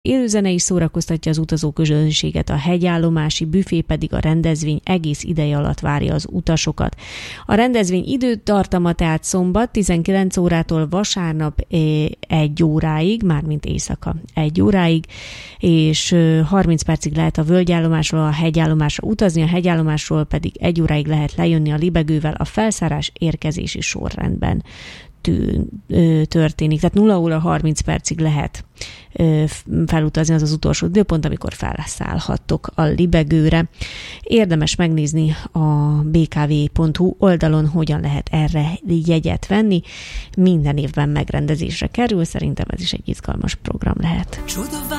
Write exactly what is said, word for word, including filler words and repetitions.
Élőzene is szórakoztatja az utazóközönséget, a hegyállomási büfé pedig a rendezvény egész ideje alatt várja az utasokat. A rendezvény időtartama tehát szombat tizenkilenc órától vasárnap egy óráig, mármint éjszaka egy óráig, és harminc percig lehet a völgyállomásról a hegyállomásra utazni, a hegyállomásról pedig egy óráig lehet lejönni a libegővel a felszárás érkezési sorrendben történik. Tehát nulla óra harminc percig lehet felutazni, az az utolsó időpont, amikor felszállhattok a libegőre. Érdemes megnézni a bé ká vé pont hú oldalon, hogyan lehet erre jegyet venni. Minden évben megrendezésre kerül, szerintem ez is egy izgalmas program lehet.